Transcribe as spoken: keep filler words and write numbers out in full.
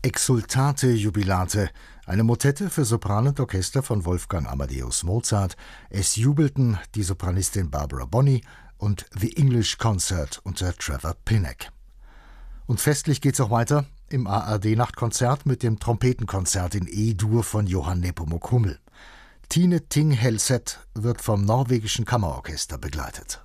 Exsultate Jubilate, eine Motette für Sopran und Orchester von Wolfgang Amadeus Mozart. Es jubelten die Sopranistin Barbara Bonney und The English Concert unter Trevor Pinnock. Und festlich geht's auch weiter im A R D-Nachtkonzert mit dem Trompetenkonzert in E-Dur von Johann Nepomuk Hummel. Tine Ting Helseth wird vom norwegischen Kammerorchester begleitet.